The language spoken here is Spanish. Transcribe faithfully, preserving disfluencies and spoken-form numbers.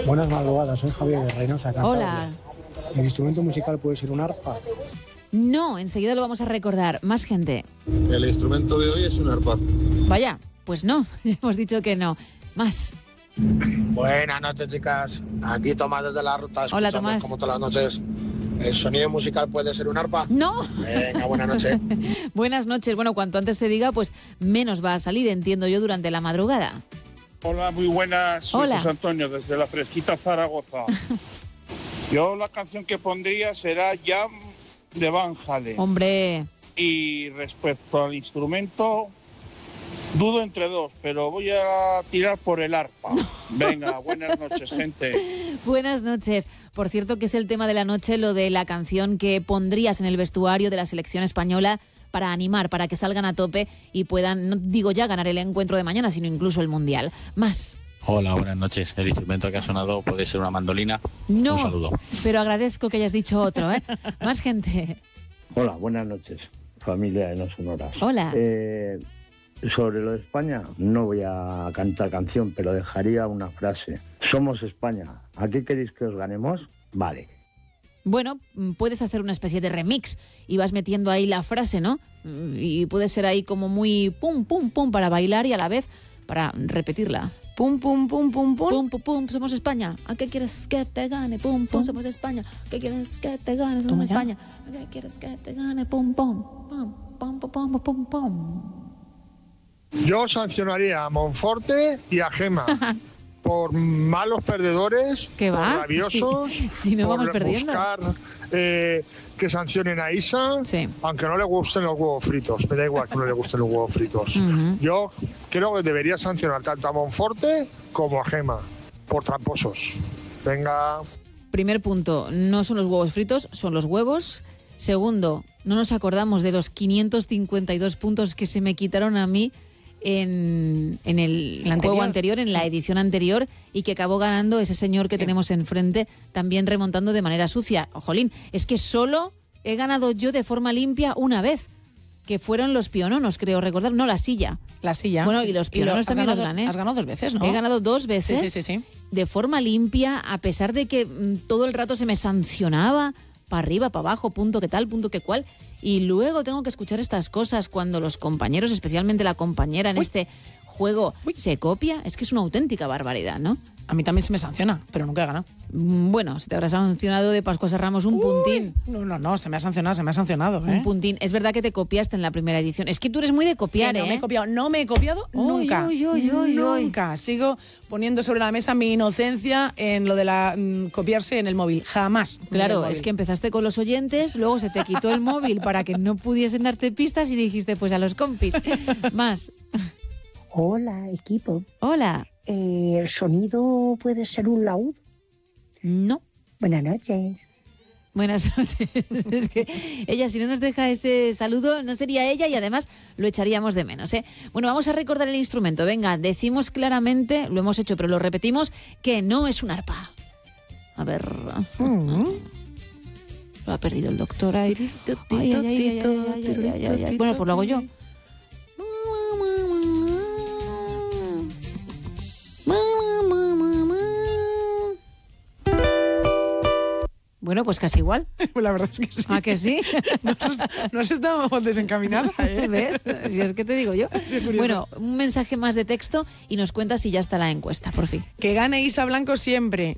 Buenas madrugadas, soy Javier de Reynosa, Cantabria. Hola. ¿El instrumento musical puede ser un arpa? No, enseguida lo vamos a recordar. Más gente. El instrumento de hoy es un arpa. Vaya, pues no, ya hemos dicho que no. Más. Buenas noches, chicas. Aquí Tomás desde la ruta. Hola, Tomás. Como todas las noches. ¿El sonido musical puede ser un arpa? No. Venga, buenas noches. Buenas noches. Bueno, cuanto antes se diga, pues menos va a salir, entiendo yo, durante la madrugada. Hola, muy buenas. Soy Hola. José Antonio, desde la fresquita Zaragoza. Yo la canción que pondría será Jam de Van Halen. Hombre. Y respecto al instrumento, dudo entre dos, pero voy a tirar por el arpa. Venga, buenas noches, gente. Buenas noches. Por cierto, que es el tema de la noche, lo de la canción que pondrías en el vestuario de la selección española para animar, para que salgan a tope y puedan, no digo ya ganar el encuentro de mañana, sino incluso el Mundial. Más. Hola, buenas noches. El instrumento que ha sonado puede ser una mandolina. No, un saludo. Pero agradezco que hayas dicho otro, ¿eh? Más gente. Hola, buenas noches, familia de No Sonoras. Hola. Eh, sobre lo de España, no voy a cantar canción, pero dejaría una frase. Somos España. ¿A qué queréis que os ganemos? Vale. Bueno, puedes hacer una especie de remix y vas metiendo ahí la frase, ¿no? Y puede ser ahí como muy pum, pum, pum para bailar y a la vez para repetirla. Pum, pum, pum, pum, pum. Pum, pum, pum, somos España. ¿A qué quieres que te gane? Pum, pum, somos España. ¿A qué quieres que te gane? Somos España. ¿A qué quieres que te gane? Pum, pum, pum, pum, pum, pum, pum, pum. Yo sancionaría a Monforte y a Gema por malos perdedores, ¿Qué por va? rabiosos, Si, si no por vamos perdiendo. buscar eh, que sancionen a Isa, sí. aunque no le gusten los huevos fritos. Me da igual que no le gusten los huevos fritos. Uh-huh. Yo creo que debería sancionar tanto a Monforte como a Gema por tramposos. Venga. Primer punto, no son los huevos fritos, son los huevos. Segundo, no nos acordamos de los quinientos cincuenta y dos puntos que se me quitaron a mí en, en el, el anterior, juego anterior, en sí. la edición anterior, y que acabó ganando ese señor que sí. tenemos enfrente, también remontando de manera sucia. Jolín, es que solo he ganado yo de forma limpia una vez, que fueron los piononos, creo recordar, no la silla. La silla. Bueno, sí, y los sí. piononos y lo, también ganado, los gané. Has ganado dos veces, ¿no? He ganado dos veces, sí, sí, sí, sí. de forma limpia, a pesar de que mm, todo el rato se me sancionaba, para arriba, para abajo, punto que tal, punto que cual, y luego tengo que escuchar estas cosas cuando los compañeros, especialmente la compañera en Uy. este juego, Uy. se copia. Es que es una auténtica barbaridad, ¿no? A mí también se me sanciona, pero nunca he ganado. Bueno, se te habrá sancionado de Pascuas a Ramos un Uy, puntín. No, no, no, se me ha sancionado, se me ha sancionado. ¿eh? Un puntín. Es verdad que te copiaste en la primera edición. Es que tú eres muy de copiar, que no ¿eh? me he copiado, no me he copiado uy, nunca. Uy, uy, uy, nunca. Uy. Sigo poniendo sobre la mesa mi inocencia en lo de la mm, copiarse en el móvil. Jamás. Claro, es que empezaste con los oyentes, luego se te quitó el móvil para que no pudiesen darte pistas y dijiste, pues a los compis. Más. Hola, equipo. Hola. Eh, ¿El sonido puede ser un laúd? No. Buenas noches. Buenas noches. Es que ella, si no nos deja ese saludo, no sería ella y además lo echaríamos de menos, ¿eh? Bueno, vamos a recordar el instrumento. Venga, decimos claramente, lo hemos hecho, pero lo repetimos, que no es un arpa. A ver. Mm. Lo ha perdido el doctor ahí. Ay, ay, ay, ay, ay, ay, ay, ay. Bueno, pues lo hago yo. Bueno, pues casi igual. La verdad es que sí. ¿Ah, que sí? Nos, nos estábamos desencaminada, ¿eh? ¿Ves? Si es que te digo yo. Sí, bueno, un mensaje más de texto y nos cuentas si ya está la encuesta, por fin. Que gane Isa Blanco siempre.